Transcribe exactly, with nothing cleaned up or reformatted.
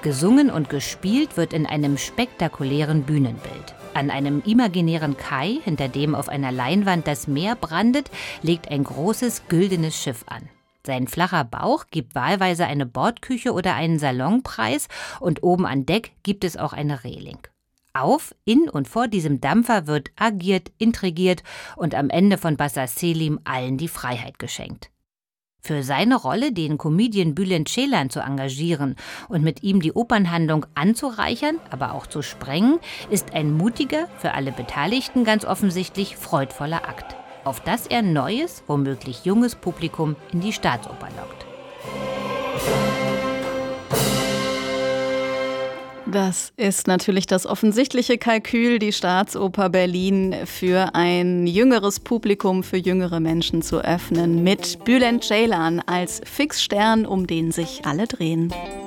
Gesungen und gespielt wird in einem spektakulären Bühnenbild. An einem imaginären Kai, hinter dem auf einer Leinwand das Meer brandet, legt ein großes, güldenes Schiff an. Sein flacher Bauch gibt wahlweise eine Bordküche oder einen Salonpreis und oben an Deck gibt es auch eine Reling. Auf, in und vor diesem Dampfer wird agiert, intrigiert und am Ende von Bassa Selim allen die Freiheit geschenkt. Für seine Rolle den Comedian Bülent Ceylan zu engagieren und mit ihm die Opernhandlung anzureichern, aber auch zu sprengen, ist ein mutiger, für alle Beteiligten ganz offensichtlich freudvoller Akt, auf das er neues, womöglich junges Publikum in die Staatsoper lockt. Das ist natürlich das offensichtliche Kalkül, die Staatsoper Berlin für ein jüngeres Publikum, für jüngere Menschen zu öffnen, mit Bülent Ceylan als Fixstern, um den sich alle drehen.